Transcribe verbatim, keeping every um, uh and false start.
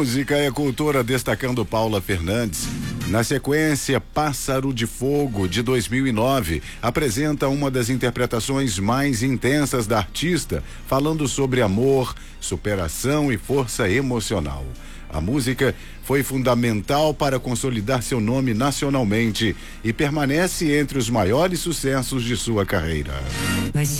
Música é cultura, destacando Paula Fernandes. Na sequência, Pássaro de Fogo, de dois mil e nove, apresenta uma das interpretações mais intensas da artista, falando sobre amor, superação e força emocional. A música foi fundamental para consolidar seu nome nacionalmente e permanece entre os maiores sucessos de sua carreira. Vai